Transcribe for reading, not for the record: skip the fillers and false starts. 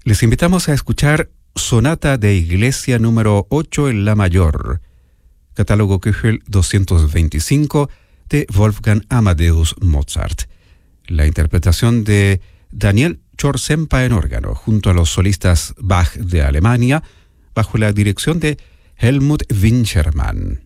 Les invitamos a escuchar Sonata de Iglesia número 8 en la mayor, catálogo Köchel 225 de Wolfgang Amadeus Mozart. La interpretación de Daniel Chorsempa en órgano, junto a los solistas Bach de Alemania, bajo la dirección de Helmut Winchermann.